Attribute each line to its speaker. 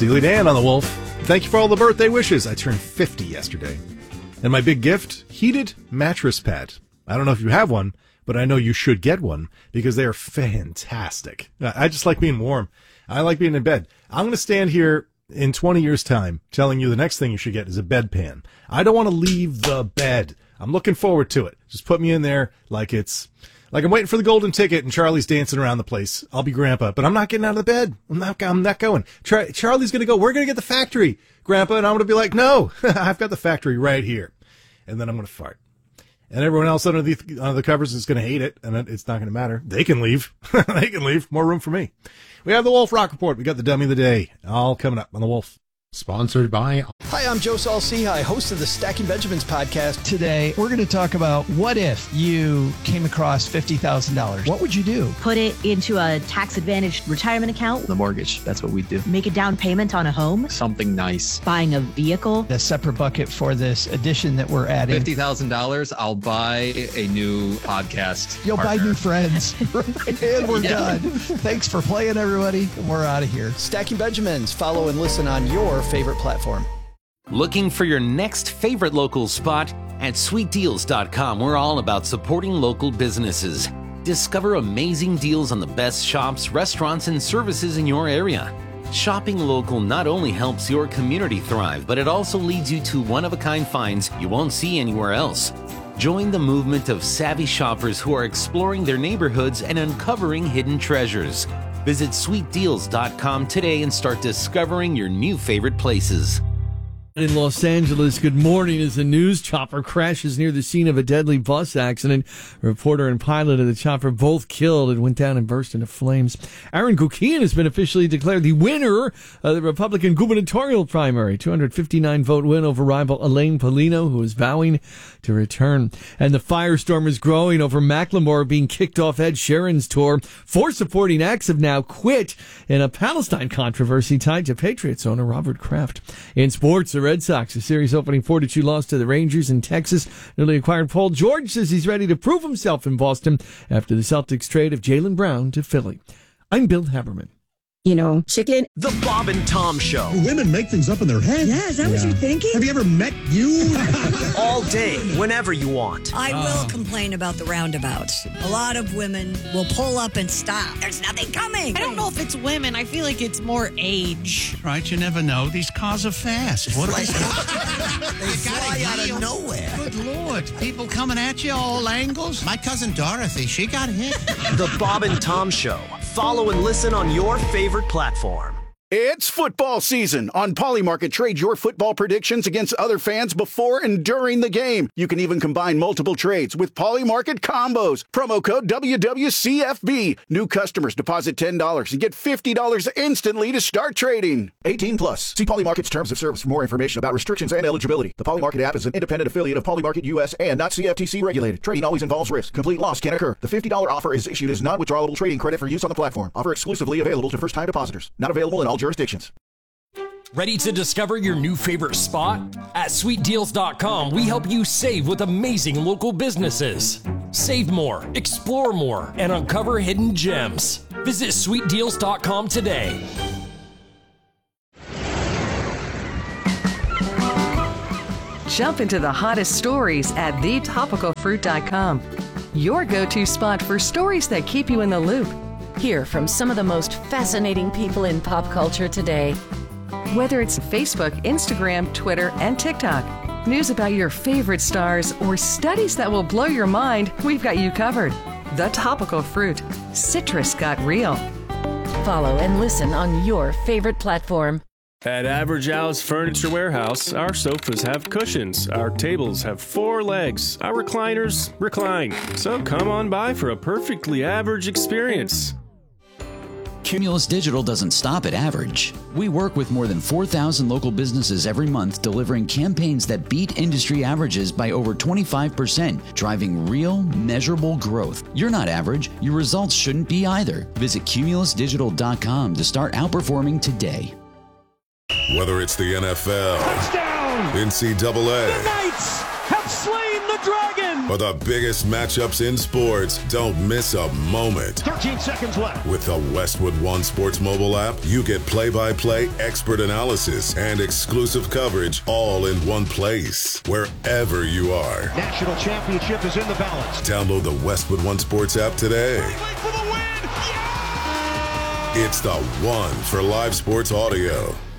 Speaker 1: Steely Dan on the Wolf. Thank you for all the birthday wishes. I turned 50 yesterday. And my big gift, heated mattress pad. I don't know if you have one, but I know you should get one because they are fantastic. I just like being warm. I like being in bed. I'm going to stand here in 20 years' time telling you the next thing you should get is a bedpan. I don't want to leave the bed. I'm looking forward to it. Just put me in there like I'm waiting for the golden ticket and Charlie's dancing around the place. I'll be grandpa, but I'm not getting out of the bed. I'm not going. Charlie's going to go, we're going to get the factory, grandpa. And I'm going to be like, no, I've got the factory right here. And then I'm going to fart. And everyone else under the covers is going to hate it. And it's not going to matter. They can leave. They can leave. More room for me. We have the Wolf Rock Report. We got the dummy of the day. All coming up on the Wolf.
Speaker 2: Sponsored by...
Speaker 3: Hi, I'm Joe Saul-Sehy, host of the Stacking Benjamins podcast.
Speaker 4: Today, we're going to talk about what if you came across $50,000? What would you do?
Speaker 5: Put it into a tax-advantaged retirement account.
Speaker 6: The mortgage, that's what we do.
Speaker 5: Make a down payment on a home.
Speaker 6: Something nice.
Speaker 5: Buying a vehicle.
Speaker 4: A separate bucket for this addition that we're adding.
Speaker 6: $50,000, I'll buy a new podcast.
Speaker 4: You'll
Speaker 6: partner.
Speaker 4: buy new friends. And we're done. Thanks for playing, everybody. And we're out of here.
Speaker 3: Stacking Benjamins. Follow and listen on your favorite platform.
Speaker 7: Looking for your next favorite local spot? At sweetdeals.com, we're all about supporting local businesses. Discover amazing deals on the best shops, restaurants, and services in your area. Shopping local not only helps your community thrive, but it also leads you to one-of-a-kind finds you won't see anywhere else. Join the movement of savvy shoppers who are exploring their neighborhoods and uncovering hidden treasures. Visit sweetdeals.com today and start discovering your new favorite places.
Speaker 8: In Los Angeles, good morning. As a news chopper crashes near the scene of a deadly bus accident, a reporter and pilot of the chopper both killed. It went down and burst into flames. Aaron Guccian has been officially declared the winner of the Republican gubernatorial primary. 259-vote win over rival Elaine Paulino, who is vowing to return. And the firestorm is growing over Macklemore being kicked off Ed Sheeran's tour. 4 supporting acts have now quit in a Palestine controversy tied to Patriots owner Robert Kraft. In sports, the Red Sox, a series opening 4-2 loss to the Rangers in Texas. Newly acquired Paul George says he's ready to prove himself in Boston after the Celtics trade of Jaylen Brown to Philly. I'm Bill Haberman.
Speaker 9: You know, chicken.
Speaker 10: The Bob and Tom Show.
Speaker 11: Women make things up in their head.
Speaker 9: Yeah, is that what you're thinking?
Speaker 11: Have you ever met you?
Speaker 10: All day, whenever you want.
Speaker 12: I will complain about the roundabouts. A lot of women will pull up and stop. There's nothing coming.
Speaker 13: I don't know if it's women. I feel like it's more age.
Speaker 14: Right, you never know. These cars are fast. What
Speaker 10: They fly out of nowhere.
Speaker 14: Good Lord. People coming at you all angles. My cousin Dorothy, she got hit.
Speaker 10: The Bob and Tom Show. Follow and listen on your favorite platform.
Speaker 15: It's football season. On Polymarket, trade your football predictions against other fans before and during the game. You can even combine multiple trades with Polymarket combos. Promo code WWCFB. New customers deposit $10 and get $50 instantly to start trading. 18 plus. See Polymarket's terms of service for more information about restrictions and eligibility. The Polymarket app is an independent affiliate of Polymarket US and not CFTC regulated. Trading always involves risk. Complete loss can occur. The $50 offer is issued as non-withdrawable trading credit for use on the platform. Offer exclusively available to first-time depositors. Not available in all jurisdictions.
Speaker 16: Ready to discover your new favorite spot? At sweetdeals.com, we help you save with amazing local businesses. Save more, explore more, and uncover hidden gems. Visit sweetdeals.com today.
Speaker 17: Jump into the hottest stories at thetopicalfruit.com. Your go-to spot for stories that keep you in the loop.
Speaker 18: Hear from some of the most fascinating people in pop culture today.
Speaker 17: Whether it's Facebook, Instagram, Twitter, and TikTok, news about your favorite stars, or studies that will blow your mind, we've got you covered. The Topical Fruit. Citrus got real.
Speaker 18: Follow and listen on your favorite platform.
Speaker 19: At Average House Furniture Warehouse, our sofas have cushions, our tables have 4 legs, our recliners recline. So come on by for a perfectly average experience.
Speaker 20: Cumulus Digital doesn't stop at average. We work with more than 4,000 local businesses every month, delivering campaigns that beat industry averages by over 25%, driving real, measurable growth. You're not average. Your results shouldn't be either. Visit cumulusdigital.com to start outperforming today.
Speaker 5: Whether it's the NFL,
Speaker 2: touchdown,
Speaker 5: NCAA,
Speaker 2: the Knights have slain the dragon,
Speaker 5: or the biggest matchups in sports, don't miss a moment.
Speaker 2: 13 seconds left.
Speaker 5: With the Westwood One Sports mobile app, you get play-by-play, expert analysis, and exclusive coverage all in one place, wherever you are.
Speaker 2: National championship is in the balance.
Speaker 5: Download the Westwood One Sports app today.
Speaker 2: For the win! Yeah!
Speaker 5: It's the one for live sports audio.